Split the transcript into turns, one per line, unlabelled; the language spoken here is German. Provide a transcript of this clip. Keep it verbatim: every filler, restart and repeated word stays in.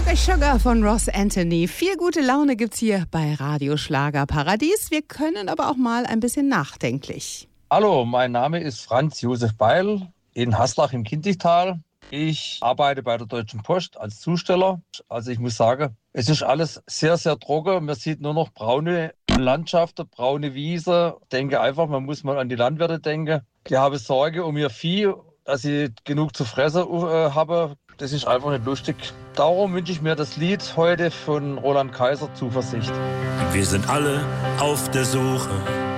Sugar Sugar von Ross Anthony. Viel gute Laune gibt's hier bei Radio Schlager Paradies. Wir können aber auch mal ein bisschen nachdenklich.
Hallo, mein Name ist Franz Josef Beil in Haslach im Kinzigtal. Ich arbeite bei der Deutschen Post als Zusteller. Also ich muss sagen, es ist alles sehr, sehr trocken. Man sieht nur noch braune Landschaften, braune Wiese. Ich denke einfach, man muss mal an die Landwirte denken. Die haben Sorge um ihr Vieh, dass sie genug zu fressen äh, haben. Das ist einfach nicht lustig. Darum wünsche ich mir das Lied heute von Roland Kaiser, Zuversicht.
Wir sind alle auf der Suche